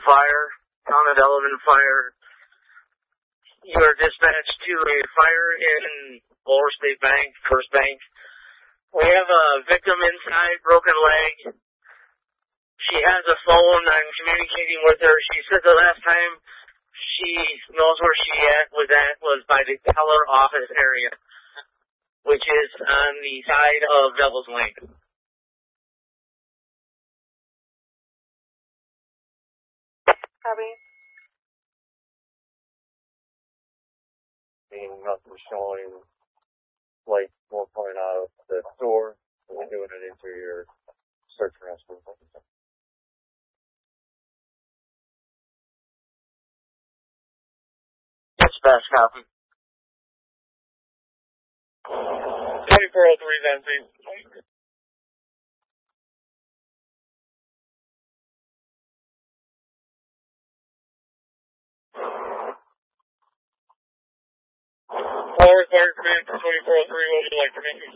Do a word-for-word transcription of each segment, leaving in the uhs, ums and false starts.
fire, Town of Delavan fire. You are dispatched to a fire in Lower State Bank, First Bank. We have a victim inside, broken leg. She has a phone. I'm communicating with her. She said the last time she knows where she at was at was by the teller office area, which is on the side of Devil's Lake. Copy. Seeing nothing showing, light more coming out of the store. We're doing an interior search and rescue. Dispatch copy. twenty-four oh three, Nancy. All required command for twenty-four oh three, what would you like from me?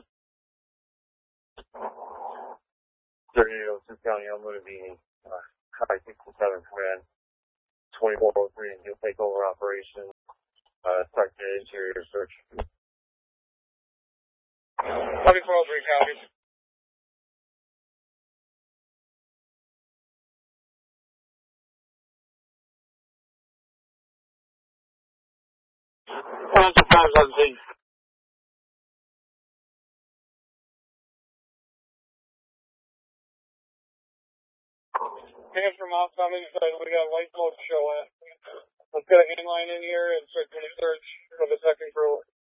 thirty-eight oh two County, I'm going to be uh, high sixty-seven command, twenty-four oh three, and you'll take over operation, uh, start the interior search. twenty-four oh three, copies. twenty-five seventeen. Hands from outside inside, we got light mode show at. Let's get a hand line in here and start doing a search for the second crew.